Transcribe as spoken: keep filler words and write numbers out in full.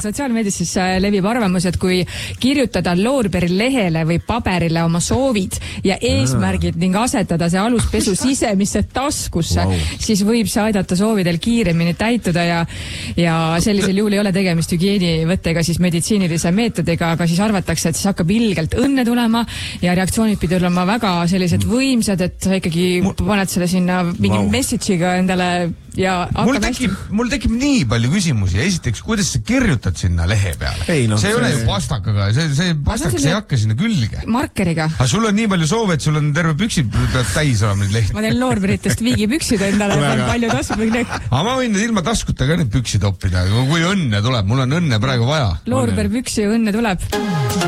sotsiaalmeedias siis levib arvamus, et kui kirjutada loorberilehele või paberile oma soovid ja eesmärgid ning asetada see aluspesu sisemisse taskusse, wow. siis võib see aidata soovidel kiiremini täituda ja, ja sellisel juhul ei ole tegemist hügieenivõttega siis meditsiinilise meetodiga, aga siis arvatakse, et siis hakkab ilgelt õnne tulema ja reaktsioonid pidi olema väga sellised võimsad, et sa ikkagi paned selle sinna mingi wow. message'iga endale ja mul tekib, mul tekib nii palju küsimusi. Esiteks, kuidas sa kirjutad sinna lehe peale? Ei, no, see ei ole ju pastakaga, see, see pastakas ei hakka sinna külge. Markeriga. Aga sul on nii palju soove, et sul on terve püksid täis olema neid lehti. Ma teen loorberitest viigipüksid endale, et palju tasub. Aga ma võin ilma taskuta ka need püksid oppida, kui õnne tuleb. Mul on õnne praegu vaja. Loorberpüksi õnne tuleb.